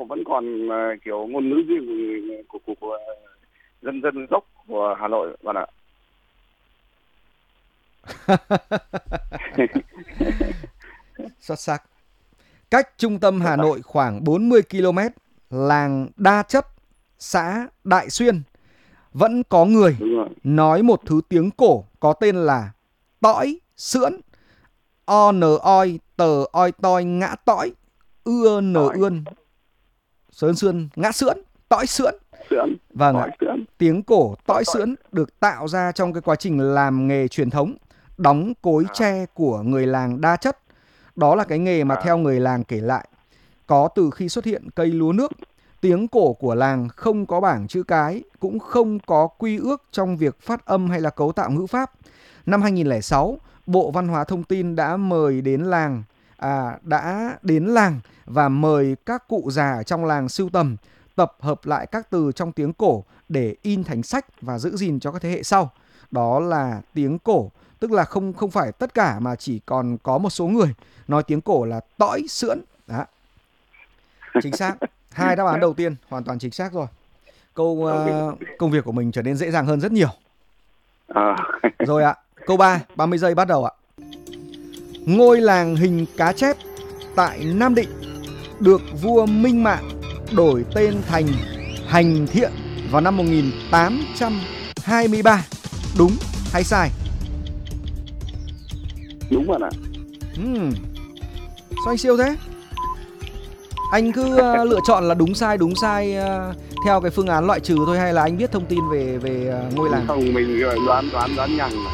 vẫn còn kiểu ngôn ngữ riêng của dân dân gốc của Hà Nội bạn ạ. Xuất sắc. Cách trung tâm Hà Nội khoảng 40 km, làng Đa Chất, xã Đại Xuyên, vẫn có người Đúng rồi. nói một thứ tiếng cổ có tên là tõi sưỡn. O n oi tờ oi toi ngã tõi, ưa n Tỏi, ươn sơn sươn ngã sưỡn, tõi sưỡn. sưỡng, Vâng ạ. tỏi sưỡng, Tiếng cổ tỏi tõi tỏi. sưỡn được tạo ra trong cái quá trình làm nghề truyền thống đóng cối À, tre của người làng Đa Chất. Đó là cái nghề mà à, theo người làng kể lại, có từ khi xuất hiện cây lúa nước. Tiếng cổ của làng không có bảng chữ cái, cũng không có quy ước trong việc phát âm hay là cấu tạo ngữ pháp. Năm 2006, Bộ Văn hóa Thông tin đã đến làng và mời các cụ già ở trong làng sưu tầm, tập hợp lại các từ trong tiếng cổ để in thành sách và giữ gìn cho các thế hệ sau. Đó là tiếng cổ, tức là không không phải tất cả mà chỉ còn có một số người nói tiếng cổ là tõi sưỡn. Đó, chính xác. Hai đáp án đầu tiên hoàn toàn chính xác rồi. ok. Công việc của mình trở nên dễ dàng hơn rất nhiều. À, Rồi ạ. Câu 3, 30 giây bắt đầu ạ. Ngôi làng hình cá chép tại Nam Định được vua Minh Mạng đổi tên thành Hành Thiện vào năm 1823. Đúng hay sai? đúng bạn ạ. Sao anh siêu thế? Anh cứ lựa chọn là đúng sai theo cái phương án loại trừ thôi, hay là anh biết thông tin về ngôi làng? Không, mình đoán nhằng mà.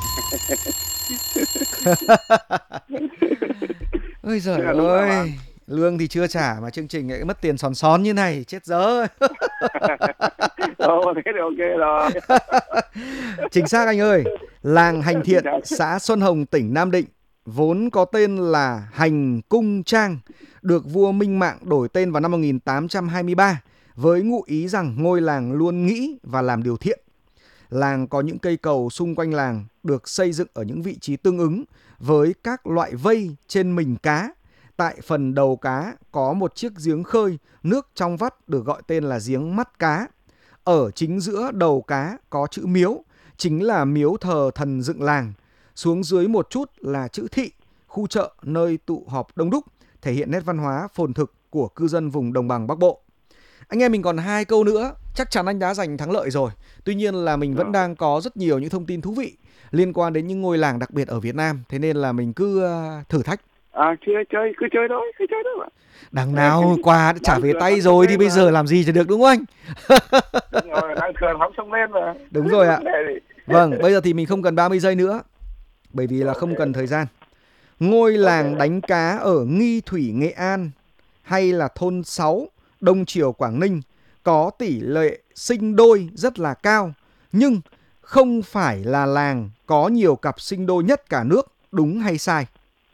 Ôi Thế giời là đúng rồi mà. ơi, lương thì chưa trả mà chương trình lại mất tiền xòn xón như này, chết dở. Ồ, thế thì ok rồi. Chính xác anh ơi. Làng Hành Chính Thiện, xác. xã Xuân Hồng, tỉnh Nam Định vốn có tên là Hành Cung Trang, được vua Minh Mạng đổi tên vào năm 1823 với ngụ ý rằng ngôi làng luôn nghĩ và làm điều thiện. Làng có những cây cầu xung quanh làng được xây dựng ở những vị trí tương ứng với các loại vây trên mình cá. Tại phần đầu cá có một chiếc giếng khơi, nước trong vắt được gọi tên là giếng mắt cá. Ở chính giữa đầu cá có chữ miếu, chính là miếu thờ thần dựng làng. Xuống dưới một chút là chữ thị, khu chợ nơi tụ họp đông đúc, thể hiện nét văn hóa phồn thực của cư dân vùng đồng bằng Bắc Bộ. Anh em mình còn 2 câu nữa, chắc chắn anh đã giành thắng lợi rồi. Tuy nhiên là mình vẫn đang có rất nhiều những thông tin thú vị liên quan đến những ngôi làng đặc biệt ở Việt Nam. Thế nên là mình cứ thử thách. À, cứ chơi thôi bạn. Đằng nào quà đã trả Đang về thừa tay thắng sông rồi thì lên bây mà. giờ làm gì cho được, đúng không anh? Đúng rồi, đang thừa thắng sông lên mà. Đúng Không rồi có ạ. vấn đề gì. Vâng, bây giờ thì mình không cần 30 giây nữa, bởi vì là Ok, không cần thời gian. Ngôi ok. làng đánh cá ở Nghi Thủy, Nghệ An hay là thôn 6, Đông Triều, Quảng Ninh có tỷ lệ sinh đôi rất là cao, nhưng không phải là làng có nhiều cặp sinh đôi nhất cả nước, đúng hay sai?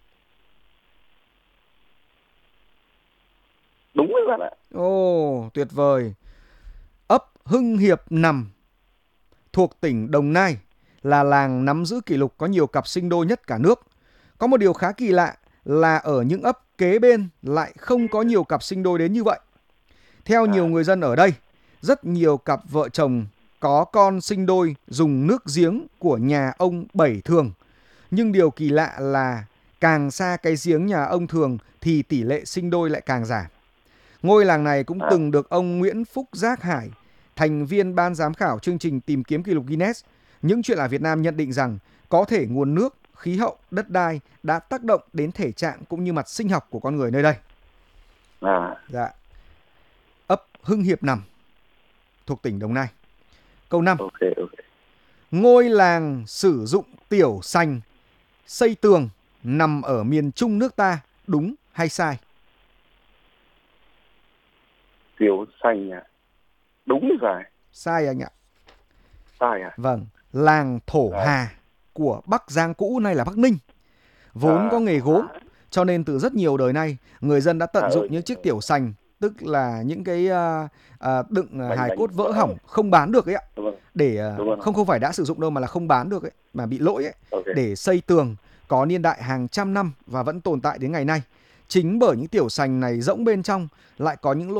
Đúng rồi bạn ạ. Ồ, tuyệt vời. Ấp Hưng Hiệp nằm thuộc tỉnh Đồng Nai là làng nắm giữ kỷ lục có nhiều cặp sinh đôi nhất cả nước. Có một điều khá kỳ lạ là ở những ấp kế bên lại không có nhiều cặp sinh đôi đến như vậy. Theo nhiều À, người dân ở đây, rất nhiều cặp vợ chồng có con sinh đôi dùng nước giếng của nhà ông Bảy Thường. Nhưng điều kỳ lạ là càng xa cái giếng nhà ông Thường thì tỷ lệ sinh đôi lại càng giảm. Ngôi làng này cũng à, từng được ông Nguyễn Phúc Giác Hải, thành viên ban giám khảo chương trình tìm kiếm kỷ lục Guinness, những chuyện ở Việt Nam, nhận định rằng có thể nguồn nước, khí hậu, đất đai đã tác động đến thể trạng cũng như mặt sinh học của con người nơi đây. à, Dạ. Ấp Hưng Hiệp nằm thuộc tỉnh Đồng Nai. Câu 5. ok, ok. Ngôi làng sử dụng tiểu sành xây tường nằm ở miền Trung nước ta, đúng hay sai? Tiểu xanh à? Đúng rồi. Sai anh ạ. Sai à? Vâng, làng Thổ Đấy. Hà của Bắc Giang cũ, nay là Bắc Ninh, vốn có À, nghề gốm, cho nên từ rất nhiều đời nay người dân đã tận dụng ừ, những chiếc tiểu sành, tức là những cái đựng bánh hài bánh cốt vỡ vỡ. hỏng không bán được ấy ạ, Đúng rồi, để đúng rồi. không không phải đã sử dụng đâu mà là không bán được ấy, mà bị lỗi ấy, Ok. để xây tường, có niên đại hàng trăm năm và vẫn tồn tại đến ngày nay. Chính bởi những tiểu sành này rỗng bên trong lại có những lỗ